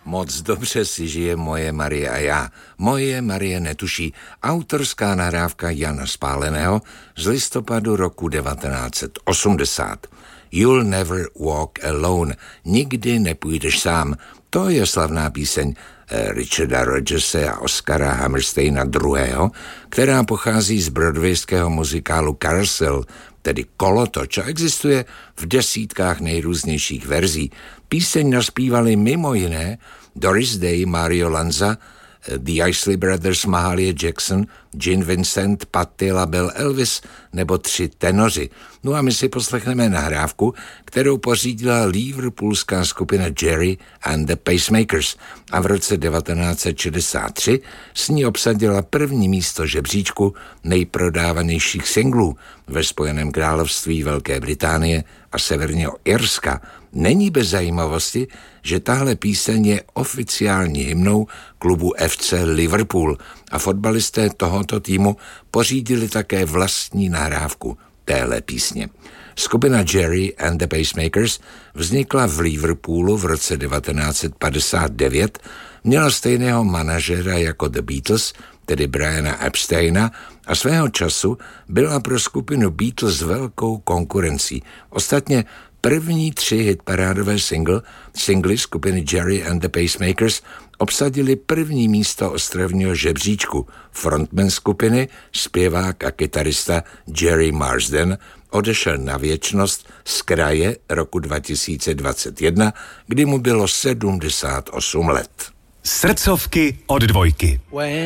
Moc dobře si žije moje Marie a já. Moje Marie netuší. Autorská nahrávka Jana Spáleného z listopadu roku 1980. You'll never walk alone. Nikdy nepůjdeš sám. To je slavná píseň Richarda Rodgerse a Oscara Hammersteina II., která pochází z broadwayského muzikálu Carousel, tedy Kolotoč, a existuje v desítkách nejrůznějších verzí. Píseň naspívali mimo jiné Doris Day, Mario Lanza, The Isley Brothers, Mahalia Jackson, Gene Vincent, Patti LaBelle, Elvis nebo 3 tenoři. No a my si poslechneme nahrávku, kterou pořídila liverpoolská skupina Jerry and the Pacemakers a v roce 1963 s ní obsadila první místo žebříčku nejprodávanějších singlů ve Spojeném království Velké Británie a Severního Irska. Není bez zajímavosti, že tahle píseň je oficiální hymnou klubu FC Liverpool a fotbalisté tohoto týmu pořídili také vlastní nahrávku téhle písně. Skupina Jerry and the Pacemakers vznikla v Liverpoolu v roce 1959, měla stejného manažera jako The Beatles, tedy Briana Epsteina, a svého času byla pro skupinu Beatles velkou konkurencí. Ostatně první 3 hitparádové singly skupiny Jerry and the Pacemakers obsadili první místo ostrovního žebříčku. Frontman skupiny, zpěvák a kytarista Jerry Marsden odešel na věčnost z kraje roku 2021, kdy mu bylo 78 let. Srdcovky od Dvojky.